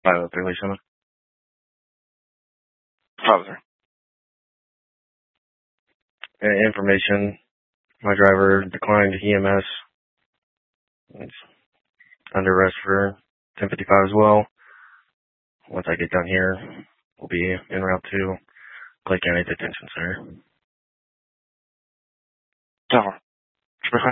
503 Lisa. Officer. Information. My driver declined EMS. It's under arrest for 1055 as well. Once I get done here, we'll be en route to Clay County Detention Center. Tower.